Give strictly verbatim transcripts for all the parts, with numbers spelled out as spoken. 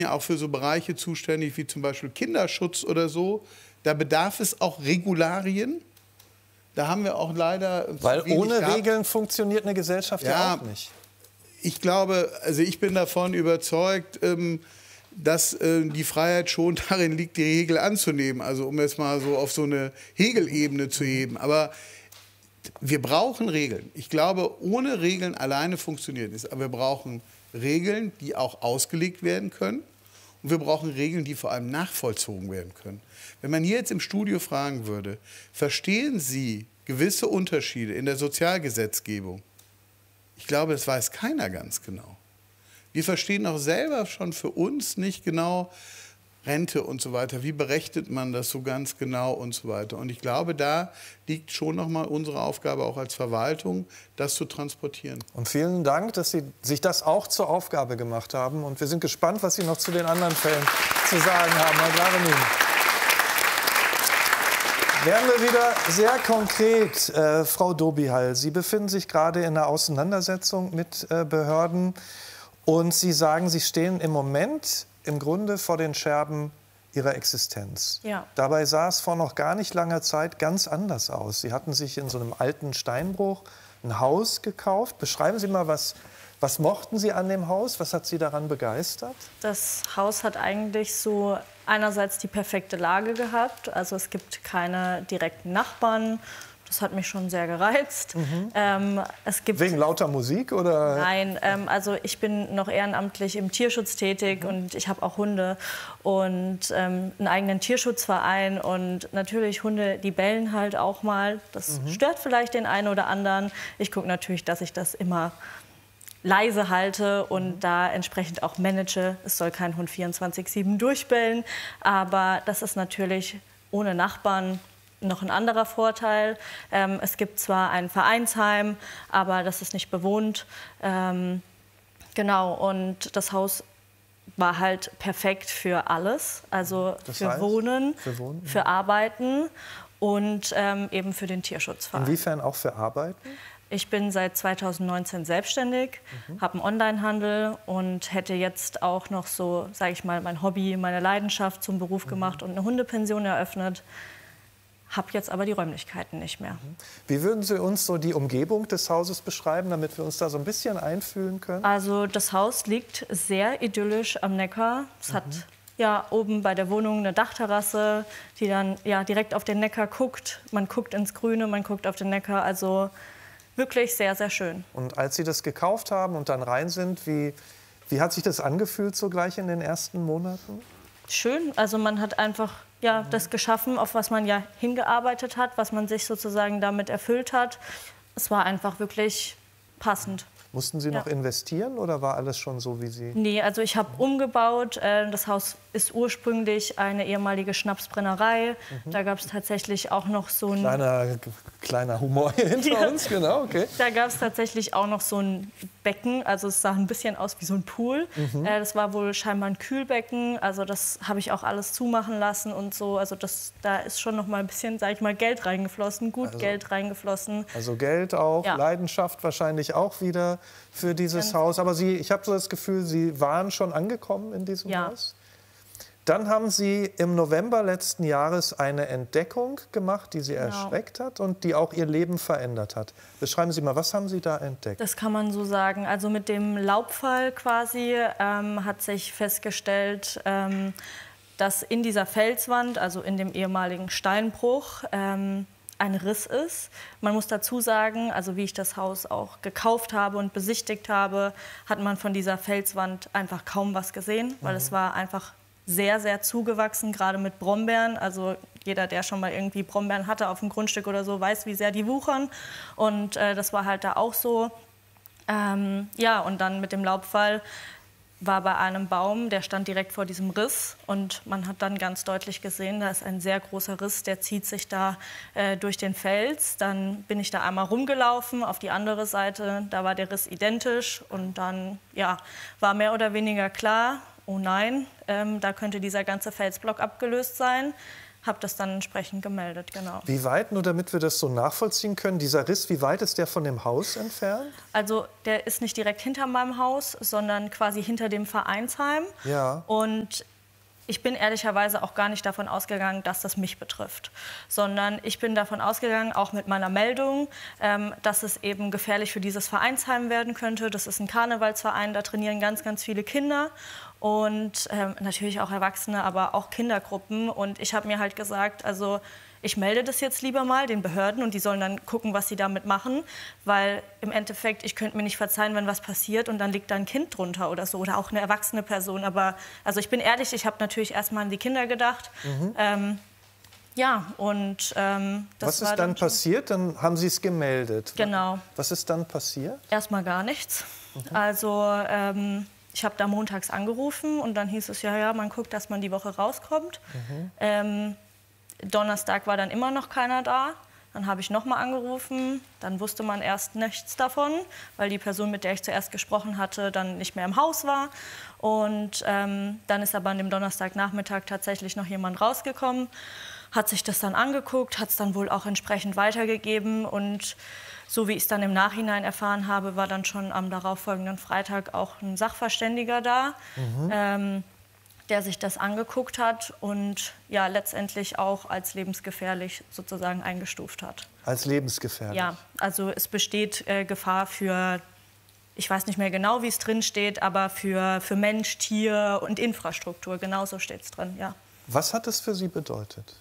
ja auch für so Bereiche zuständig wie zum Beispiel Kinderschutz oder so. Da bedarf es auch Regularien. Da haben wir auch leider... Weil ohne gehabt. Regeln funktioniert eine Gesellschaft ja, ja auch nicht. Ich glaube, also ich bin davon überzeugt, ähm, dass äh, die Freiheit schon darin liegt, die Regel anzunehmen. Also um jetzt mal so auf so eine Hegelebene zu heben. Aber wir brauchen Regeln. Ich glaube, ohne Regeln alleine funktioniert es. Aber wir brauchen Regeln, die auch ausgelegt werden können. Und wir brauchen Regeln, die vor allem nachvollzogen werden können. Wenn man hier jetzt im Studio fragen würde, verstehen Sie gewisse Unterschiede in der Sozialgesetzgebung? Ich glaube, das weiß keiner ganz genau. Wir verstehen auch selber schon für uns nicht genau Rente und so weiter. Wie berechnet man das so ganz genau und so weiter? Und ich glaube, da liegt schon noch mal unsere Aufgabe auch als Verwaltung, das zu transportieren. Und vielen Dank, dass Sie sich das auch zur Aufgabe gemacht haben. Und wir sind gespannt, was Sie noch zu den anderen Fällen zu sagen haben. Herr Glarenin. Werden wir wieder sehr konkret. Äh, Frau Dobihal, Sie befinden sich gerade in einer Auseinandersetzung mit äh, Behörden. Und Sie sagen, Sie stehen im Moment im Grunde vor den Scherben Ihrer Existenz. Ja. Dabei sah es vor noch gar nicht langer Zeit ganz anders aus. Sie hatten sich in so einem alten Steinbruch ein Haus gekauft. Beschreiben Sie mal, was, was mochten Sie an dem Haus? Was hat Sie daran begeistert? Das Haus hat eigentlich so einerseits die perfekte Lage gehabt. Also es gibt keine direkten Nachbarn. Das hat mich schon sehr gereizt. Mhm. Ähm, es gibt Wegen lauter Musik? Oder? Nein, ähm, also ich bin noch ehrenamtlich im Tierschutz tätig, mhm. und ich habe auch Hunde und ähm, einen eigenen Tierschutzverein. Und natürlich, Hunde, die bellen halt auch mal. Das mhm. stört vielleicht den einen oder anderen. Ich gucke natürlich, dass ich das immer leise halte und mhm. da entsprechend auch manage. Es soll kein Hund vierundzwanzig sieben durchbellen, aber das ist natürlich ohne Nachbarn noch ein anderer Vorteil. Ähm, es gibt zwar ein Vereinsheim, aber das ist nicht bewohnt. Ähm, genau, und das Haus war halt perfekt für alles. Also das für, heißt, Wohnen, für Wohnen, für Arbeiten und ähm, eben für den Tierschutzverein. Inwiefern auch für Arbeiten? Ich bin seit zweitausendneunzehn selbstständig, mhm. habe einen Onlinehandel und hätte jetzt auch noch so, sage ich mal, mein Hobby, meine Leidenschaft zum Beruf mhm. gemacht und eine Hundepension eröffnet. Habe jetzt aber die Räumlichkeiten nicht mehr. Wie würden Sie uns so die Umgebung des Hauses beschreiben, damit wir uns da so ein bisschen einfühlen können? Also das Haus liegt sehr idyllisch am Neckar. Es mhm. hat ja oben bei der Wohnung eine Dachterrasse, die dann ja direkt auf den Neckar guckt. Man guckt ins Grüne, man guckt auf den Neckar. Also wirklich sehr, sehr schön. Und als Sie das gekauft haben und dann rein sind, wie, wie hat sich das angefühlt so gleich in den ersten Monaten? Schön. Also man hat einfach ja, das geschaffen, auf was man ja hingearbeitet hat, was man sich sozusagen damit erfüllt hat. Es war einfach wirklich passend. Mussten Sie noch ja. investieren oder war alles schon so, wie Sie... Nee, also ich habe umgebaut. Das Haus ist ursprünglich eine ehemalige Schnapsbrennerei. Mhm. Da gab es tatsächlich auch noch so ein... Kleiner, kleiner Humor hier hinter ja. uns, genau, okay. Da gab es tatsächlich auch noch so ein Becken. Also es sah ein bisschen aus wie so ein Pool. Mhm. Das war wohl scheinbar ein Kühlbecken. Also das habe ich auch alles zumachen lassen und so. Also das, da ist schon noch mal ein bisschen, sag ich mal, Geld reingeflossen, gut also, Geld reingeflossen. Also Geld auch, ja. Leidenschaft wahrscheinlich auch wieder für dieses Haus. Aber Sie, ich habe so das Gefühl, Sie waren schon angekommen in diesem ja. Haus. Dann haben Sie im November letzten Jahres eine Entdeckung gemacht, die Sie genau. erschreckt hat und die auch Ihr Leben verändert hat. Beschreiben Sie mal, was haben Sie da entdeckt? Das kann man so sagen. Also mit dem Laubfall quasi ähm, hat sich festgestellt, ähm, dass in dieser Felswand, also in dem ehemaligen Steinbruch, ähm, ein Riss ist. Man muss dazu sagen, also wie ich das Haus auch gekauft habe und besichtigt habe, hat man von dieser Felswand einfach kaum was gesehen, weil mhm. es war einfach sehr, sehr zugewachsen, gerade mit Brombeeren. Also jeder, der schon mal irgendwie Brombeeren hatte auf dem Grundstück oder so, weiß, wie sehr die wuchern. Und äh, das war halt da auch so. Ähm, ja, und dann mit dem Laubfall war bei einem Baum, der stand direkt vor diesem Riss. Und man hat dann ganz deutlich gesehen, da ist ein sehr großer Riss, der zieht sich da äh, durch den Fels. Dann bin ich da einmal rumgelaufen, auf die andere Seite, da war der Riss identisch. Und dann ja, war mehr oder weniger klar, oh nein, ähm, da könnte dieser ganze Felsblock abgelöst sein. habe das dann entsprechend gemeldet, genau. Wie weit, nur damit wir das so nachvollziehen können, dieser Riss, wie weit ist der von dem Haus entfernt? Also der ist nicht direkt hinter meinem Haus, sondern quasi hinter dem Vereinsheim. Ja. Und ich bin ehrlicherweise auch gar nicht davon ausgegangen, dass das mich betrifft, sondern ich bin davon ausgegangen, auch mit meiner Meldung, ähm, dass es eben gefährlich für dieses Vereinsheim werden könnte. Das ist ein Karnevalsverein, da trainieren ganz, ganz viele Kinder und ähm, natürlich auch Erwachsene, aber auch Kindergruppen. Und ich habe mir halt gesagt, also ich melde das jetzt lieber mal den Behörden und die sollen dann gucken, was sie damit machen, weil im Endeffekt, ich könnte mir nicht verzeihen, wenn was passiert und dann liegt da ein Kind drunter oder so oder auch eine erwachsene Person. Aber also ich bin ehrlich, ich habe natürlich erstmal an die Kinder gedacht. Mhm. Ähm, ja, und ähm, das Was ist war dann, dann passiert? Dann haben Sie es gemeldet. Genau. Was ist dann passiert? Erstmal gar nichts. Mhm. Also ähm, ich habe da montags angerufen und dann hieß es, ja, ja, man guckt, dass man die Woche rauskommt. Mhm. Ähm, Donnerstag war dann immer noch keiner da. Dann habe ich noch mal angerufen. Dann wusste man erst nichts davon, weil die Person, mit der ich zuerst gesprochen hatte, dann nicht mehr im Haus war. Und ähm, dann ist aber an dem Donnerstagnachmittag tatsächlich noch jemand rausgekommen, hat sich das dann angeguckt, hat es dann wohl auch entsprechend weitergegeben. Und so wie ich es dann im Nachhinein erfahren habe, war dann schon am darauffolgenden Freitag auch ein Sachverständiger da. Mhm. Ähm, der sich das angeguckt hat und ja letztendlich auch als lebensgefährlich sozusagen eingestuft hat. Als lebensgefährlich? Ja, also es besteht äh, Gefahr für, ich weiß nicht mehr genau, wie es drin steht, aber für, für Mensch, Tier und Infrastruktur, genauso steht es drin, ja. Was hat es für Sie bedeutet?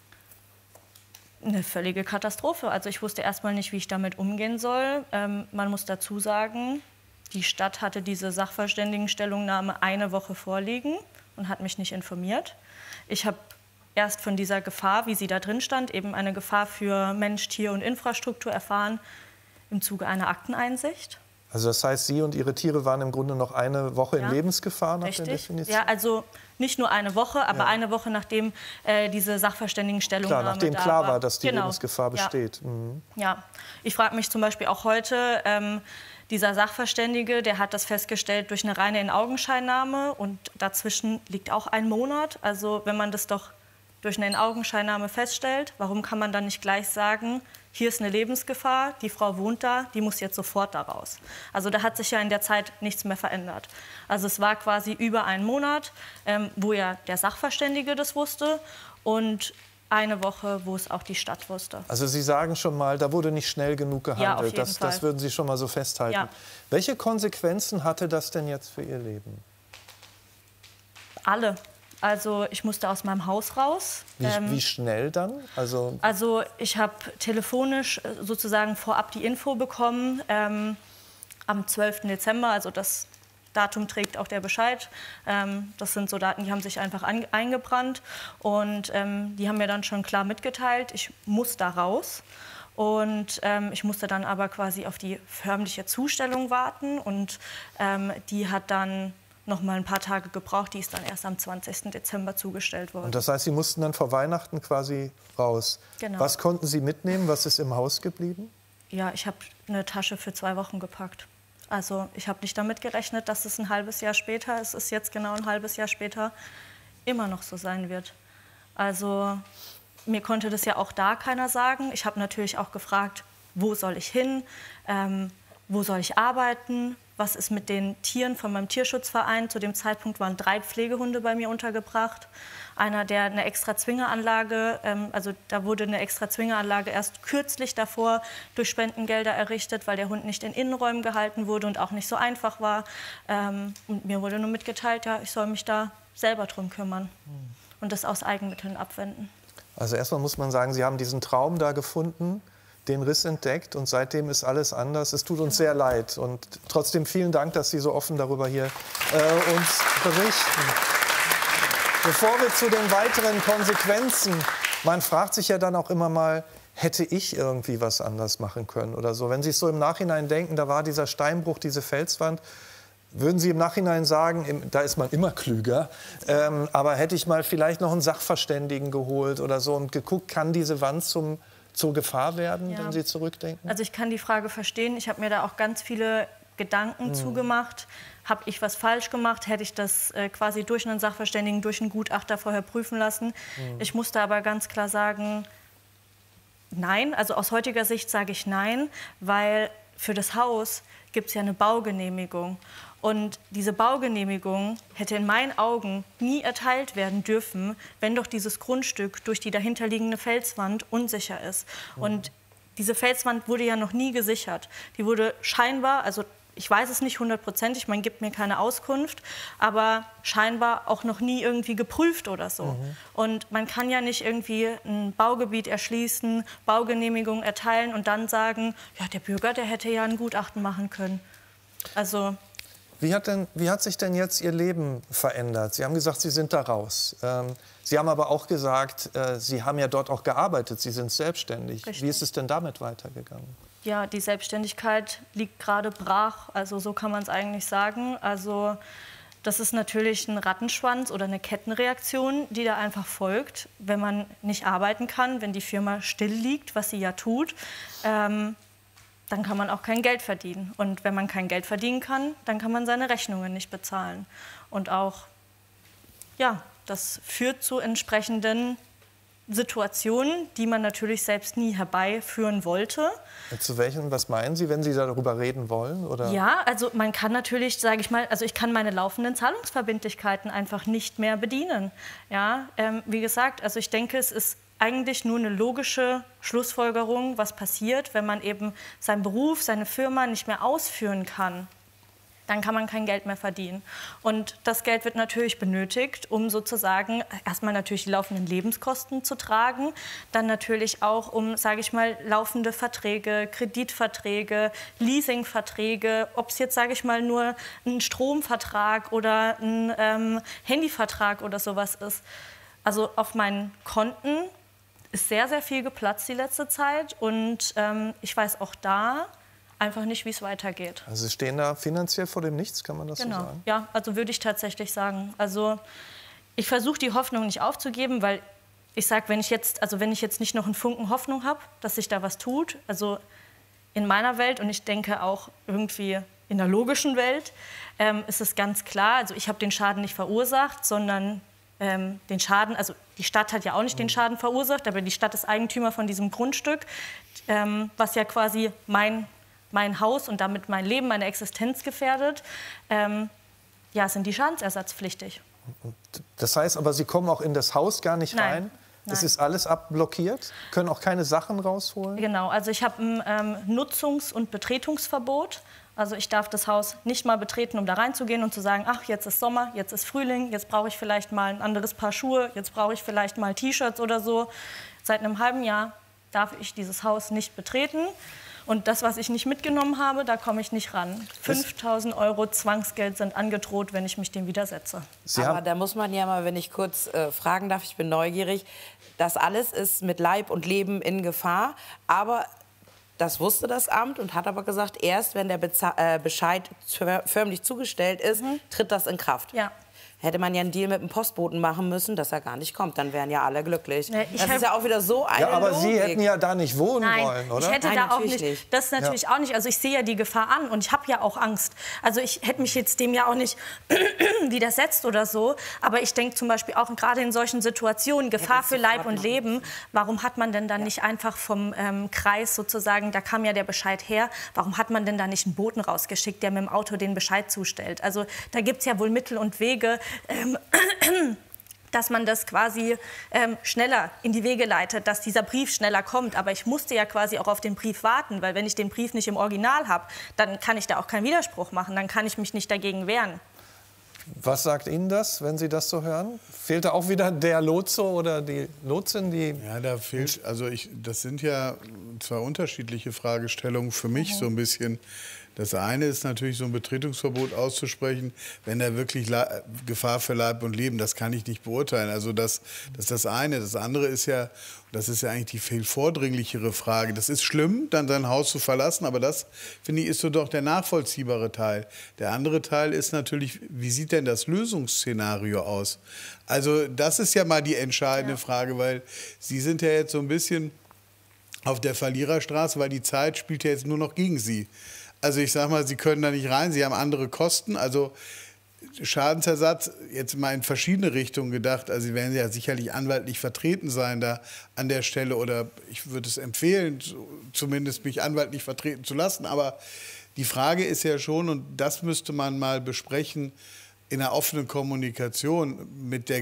Eine völlige Katastrophe. Also ich wusste erstmal nicht, wie ich damit umgehen soll. Ähm, man muss dazu sagen, die Stadt hatte diese Sachverständigenstellungnahme eine Woche vorliegen und hat mich nicht informiert. Ich habe erst von dieser Gefahr, wie sie da drin stand, eben eine Gefahr für Mensch, Tier und Infrastruktur erfahren im Zuge einer Akteneinsicht. Also das heißt, Sie und Ihre Tiere waren im Grunde noch eine Woche ja, in Lebensgefahr nach richtig. der Definition? Ja, also nicht nur eine Woche, aber ja. eine Woche nachdem äh, diese Sachverständigenstellungnahme Klar, nachdem da klar war, war, dass die genau. Lebensgefahr besteht. Ja, mhm. ja. Ich frage mich zum Beispiel auch heute, ähm, dieser Sachverständige, der hat das festgestellt durch eine reine In-Augenscheinnahme und dazwischen liegt auch ein Monat. Also wenn man das doch durch eine In-Augenscheinnahme feststellt, warum kann man dann nicht gleich sagen, hier ist eine Lebensgefahr, die Frau wohnt da, die muss jetzt sofort da raus. Also da hat sich ja in der Zeit nichts mehr verändert. Also es war quasi über einen Monat, ähm, wo ja der Sachverständige das wusste und eine Woche, wo es auch die Stadt wusste. Also Sie sagen schon mal, da wurde nicht schnell genug gehandelt. Ja, auf jeden das, Fall. das würden Sie schon mal so festhalten. Ja. Welche Konsequenzen hatte das denn jetzt für Ihr Leben? Alle. Also ich musste aus meinem Haus raus. Wie, ähm, wie schnell dann? Also, also ich habe telefonisch sozusagen vorab die Info bekommen ähm, am zwölften Dezember, also das Datum trägt auch der Bescheid. Ähm, das sind so Daten, die haben sich einfach an, eingebrannt. Und ähm, die haben mir dann schon klar mitgeteilt, ich muss da raus. Und ähm, ich musste dann aber quasi auf die förmliche Zustellung warten. Und ähm, die hat dann noch mal ein paar Tage gebraucht. Die ist dann erst am zwanzigsten Dezember zugestellt worden. Und das heißt, Sie mussten dann vor Weihnachten quasi raus. Genau. Was konnten Sie mitnehmen? Was ist im Haus geblieben? Ja, ich habe eine Tasche für zwei Wochen gepackt. Also ich habe nicht damit gerechnet, dass es ein halbes Jahr später, es ist jetzt genau ein halbes Jahr später, immer noch so sein wird. Also mir konnte das ja auch da keiner sagen. Ich habe natürlich auch gefragt, wo soll ich hin, ähm, wo soll ich arbeiten, was ist mit den Tieren von meinem Tierschutzverein. Zu dem Zeitpunkt waren drei Pflegehunde bei mir untergebracht. Einer, der eine extra Zwingeranlage, ähm, also da wurde eine extra Zwingeranlage erst kürzlich davor durch Spendengelder errichtet, weil der Hund nicht in Innenräumen gehalten wurde und auch nicht so einfach war. Ähm, und mir wurde nur mitgeteilt, ja, ich soll mich da selber drum kümmern und das aus Eigenmitteln abwenden. Also erstmal muss man sagen, Sie haben diesen Traum da gefunden, den Riss entdeckt und seitdem ist alles anders. Es tut uns sehr leid und trotzdem vielen Dank, dass Sie so offen darüber hier äh, uns berichten. Bevor wir zu den weiteren Konsequenzen, man fragt sich ja dann auch immer mal, hätte ich irgendwie was anders machen können oder so. Wenn Sie es so im Nachhinein denken, da war dieser Steinbruch, diese Felswand, würden Sie im Nachhinein sagen, da ist man immer klüger, ähm, aber hätte ich mal vielleicht noch einen Sachverständigen geholt oder so und geguckt, kann diese Wand zum, zur Gefahr werden, ja. wenn Sie zurückdenken? Also ich kann die Frage verstehen. Ich habe mir da auch ganz viele Gedanken mhm. zugemacht. Habe ich was falsch gemacht? Hätte ich das äh, quasi durch einen Sachverständigen, durch einen Gutachter vorher prüfen lassen? Mhm. Ich musste aber ganz klar sagen, nein. Also aus heutiger Sicht sage ich nein, weil für das Haus gibt es ja eine Baugenehmigung. Und diese Baugenehmigung hätte in meinen Augen nie erteilt werden dürfen, wenn doch dieses Grundstück durch die dahinterliegende Felswand unsicher ist. Mhm. Und diese Felswand wurde ja noch nie gesichert. Die wurde scheinbar, also ich weiß es nicht hundertprozentig, man gibt mir keine Auskunft, aber scheinbar auch noch nie irgendwie geprüft oder so. Mhm. Und man kann ja nicht irgendwie ein Baugebiet erschließen, Baugenehmigung erteilen und dann sagen, ja, der Bürger, der hätte ja ein Gutachten machen können. Also... Wie hat, denn, wie hat sich denn jetzt Ihr Leben verändert? Sie haben gesagt, Sie sind da raus. Ähm, Sie haben aber auch gesagt, äh, Sie haben ja dort auch gearbeitet, Sie sind selbstständig. Richtig. Wie ist es denn damit weitergegangen? Ja, die Selbstständigkeit liegt gerade brach, also so kann man es eigentlich sagen. Also das ist natürlich ein Rattenschwanz oder eine Kettenreaktion, die da einfach folgt, wenn man nicht arbeiten kann, wenn die Firma still liegt, was sie ja tut. Ähm, dann kann man auch kein Geld verdienen. Und wenn man kein Geld verdienen kann, dann kann man seine Rechnungen nicht bezahlen. Und auch, ja, das führt zu entsprechenden Situationen, die man natürlich selbst nie herbeiführen wollte. Zu welchen, was meinen Sie, wenn Sie darüber reden wollen? Oder? Ja, also man kann natürlich, sage ich mal, also ich kann meine laufenden Zahlungsverbindlichkeiten einfach nicht mehr bedienen. Ja, ähm, wie gesagt, also ich denke, es ist eigentlich nur eine logische Schlussfolgerung, was passiert, wenn man eben seinen Beruf, seine Firma nicht mehr ausführen kann. Dann kann man kein Geld mehr verdienen. Und das Geld wird natürlich benötigt, um sozusagen erstmal natürlich die laufenden Lebenskosten zu tragen, dann natürlich auch um, sage ich mal, laufende Verträge, Kreditverträge, Leasingverträge, ob es jetzt, sage ich mal, nur ein Stromvertrag oder ein ähm, Handyvertrag oder sowas ist. Also auf meinen Konten ist sehr, sehr viel geplatzt die letzte Zeit und ähm, ich weiß auch da einfach nicht, wie es weitergeht. Also Sie stehen da finanziell vor dem Nichts, kann man das genau. so sagen? Ja, also würde ich tatsächlich sagen. Also ich versuche die Hoffnung nicht aufzugeben, weil ich sage, wenn ich jetzt, also wenn ich jetzt nicht noch einen Funken Hoffnung habe, dass sich da was tut, also in meiner Welt und ich denke auch irgendwie in der logischen Welt, ähm, ist es ganz klar, also ich habe den Schaden nicht verursacht, sondern ähm, den Schaden, also die Stadt hat ja auch nicht den Schaden verursacht, aber die Stadt ist Eigentümer von diesem Grundstück, ähm, was ja quasi mein, mein Haus und damit mein Leben, meine Existenz gefährdet. Ähm, ja, sind die schadensersatzpflichtig. Das heißt aber, Sie kommen auch in das Haus gar nicht Nein. rein? Es ist alles abblockiert? Können auch keine Sachen rausholen? Genau, also ich habe ein ähm, Nutzungs- und Betretungsverbot. Also ich darf das Haus nicht mal betreten, um da reinzugehen und zu sagen, ach, jetzt ist Sommer, jetzt ist Frühling, jetzt brauche ich vielleicht mal ein anderes Paar Schuhe, jetzt brauche ich vielleicht mal T-Shirts oder so. Seit einem halben Jahr darf ich dieses Haus nicht betreten. Und das, was ich nicht mitgenommen habe, da komme ich nicht ran. fünftausend Euro Zwangsgeld sind angedroht, wenn ich mich dem widersetze. Sie Aber da muss man ja mal, wenn ich kurz äh, fragen darf, ich bin neugierig, das alles ist mit Leib und Leben in Gefahr, aber das wusste das Amt und hat aber gesagt, erst wenn der Beza äh, Bescheid förmlich zugestellt ist, mhm. tritt das in Kraft. Ja. Hätte man ja einen Deal mit dem Postboten machen müssen, dass er gar nicht kommt. Dann wären ja alle glücklich. Nee, das ist ja auch wieder so eine Ja, aber Logik. Sie hätten ja da nicht wohnen Nein, wollen, oder? ich hätte Nein, da auch natürlich nicht, nicht. das natürlich Ja. auch nicht. Also ich sehe ja die Gefahr an und ich habe ja auch Angst. Also ich hätte mich jetzt dem ja auch nicht widersetzt oder so. Aber ich denke zum Beispiel auch gerade in solchen Situationen, Gefahr das für Leib sofort und machen Leben, müssen. warum hat man denn dann Ja. nicht einfach vom ähm, Kreis sozusagen, da kam ja der Bescheid her, warum hat man denn da nicht einen Boten rausgeschickt, der mit dem Auto den Bescheid zustellt? Also da gibt es ja wohl Mittel und Wege, ähm, dass man das quasi ähm, schneller in die Wege leitet, dass dieser Brief schneller kommt. Aber ich musste ja quasi auch auf den Brief warten, weil wenn ich den Brief nicht im Original habe, dann kann ich da auch keinen Widerspruch machen, dann kann ich mich nicht dagegen wehren. Was sagt Ihnen das, wenn Sie das so hören? Fehlt da auch wieder der Lotse oder die Lotsin? Die Ja, da fehlt, also ich, das sind ja zwei unterschiedliche Fragestellungen für mich mhm. so ein bisschen. Das eine ist natürlich, so ein Betretungsverbot auszusprechen, wenn da wirklich Le- Gefahr für Leib und Leben, das kann ich nicht beurteilen. Also das, das ist das eine. Das andere ist ja, das ist ja eigentlich die viel vordringlichere Frage. Das ist schlimm, dann sein Haus zu verlassen, aber das, finde ich, ist so doch der nachvollziehbare Teil. Der andere Teil ist natürlich, wie sieht denn das Lösungsszenario aus? Also das ist ja mal die entscheidende ja. Frage, weil Sie sind ja jetzt so ein bisschen auf der Verliererstraße, weil die Zeit spielt ja jetzt nur noch gegen Sie. Also ich sag mal, Sie können da nicht rein, Sie haben andere Kosten. Also Schadensersatz, jetzt mal in verschiedene Richtungen gedacht. Also Sie werden ja sicherlich anwaltlich vertreten sein da an der Stelle. Oder ich würde es empfehlen, zumindest mich anwaltlich vertreten zu lassen. Aber die Frage ist ja schon, und das müsste man mal besprechen, in einer offenen Kommunikation mit der